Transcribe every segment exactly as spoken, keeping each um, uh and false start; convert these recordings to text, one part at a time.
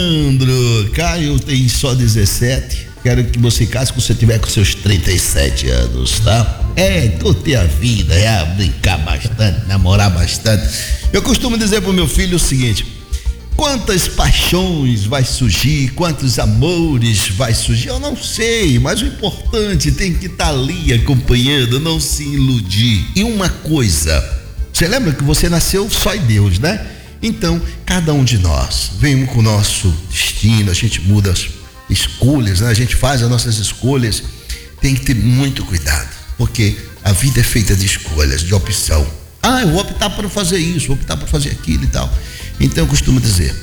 Leandro, Caio tem só dezessete. Quero que você case quando você tiver com seus trinta e sete anos, tá? É, curtir a vida, é brincar bastante, namorar bastante. Eu costumo dizer pro meu filho o seguinte: quantas paixões vai surgir, quantos amores vai surgir, eu não sei, mas o importante tem que estar ali acompanhando, não se iludir. E uma coisa, você lembra que você nasceu só em Deus, né? Então, cada um de nós vem com o nosso destino, a gente muda as escolhas, né? A gente faz as nossas escolhas, tem que ter muito cuidado, porque a vida é feita de escolhas, de opção. Ah, eu vou optar por fazer isso, vou optar por fazer aquilo e tal. Então eu costumo dizer,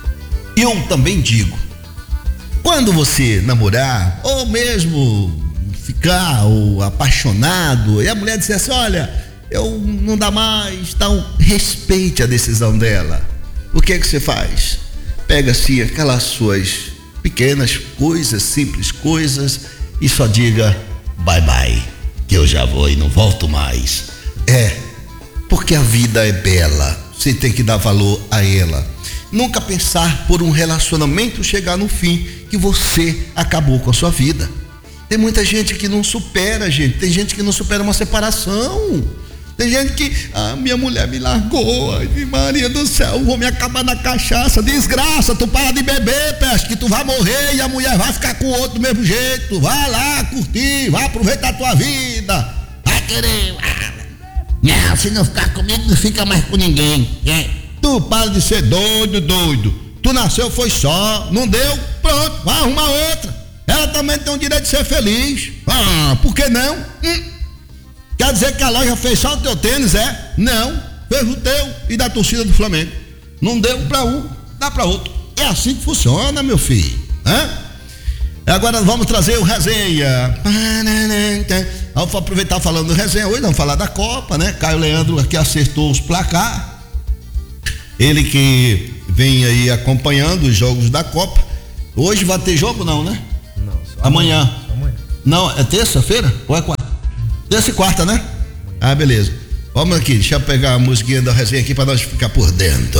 eu também digo, quando você namorar, ou mesmo ficar ou apaixonado, e a mulher disser assim, olha, eu não dá mais, então respeite a decisão dela. O que é que você faz? Pega assim aquelas suas pequenas coisas, simples coisas, e só diga bye bye, que eu já vou e não volto mais. É, porque a vida é bela, você tem que dar valor a ela. Nunca pensar por um relacionamento chegar no fim que você acabou com a sua vida. Tem muita gente que não supera, gente. Tem gente que não supera uma separação. Tem gente que, ah, minha mulher me largou, ai, Maria do céu, vou me acabar na cachaça. Desgraça, tu para de beber, peste, que tu vai morrer e a mulher vai ficar com o outro do mesmo jeito. Vai lá curtir, vai aproveitar a tua vida. Vai querer, vai. Não, se não ficar comigo, não fica mais com ninguém. É. Tu para de ser doido, doido. Tu nasceu, foi só, não deu, pronto, vai arrumar outra. Ela também tem o direito de ser feliz. Ah, por que não? Hum. Quer dizer que a loja fez só o teu tênis, é? Não, fez o teu e da torcida do Flamengo. Não deu pra um, dá pra outro. É assim que funciona, meu filho. Hã? Agora vamos trazer o resenha. Vamos aproveitar falando do resenha hoje, vamos falar da Copa, né? Caio Leandro aqui acertou os placar. Ele que vem aí acompanhando os jogos da Copa. Hoje vai ter jogo não, né? Não, só amanhã. amanhã. Só amanhã. Não, é terça-feira? Ou é quarta? Terça e quarta, né? Ah, beleza. Vamos aqui, deixa eu pegar a musiquinha da resenha aqui pra nós ficar por dentro.